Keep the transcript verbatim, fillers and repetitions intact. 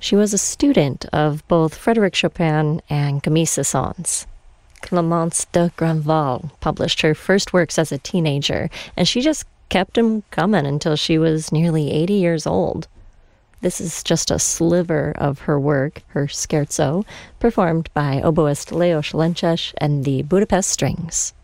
She was a student of both Frédéric Chopin and Camille Saint-Saëns. Clémence de Grandval published her first works as a teenager, and she just kept them coming until she was nearly eighty years old. This is just a sliver of her work, her scherzo, performed by oboist Leo Szalencses and the Budapest Strings.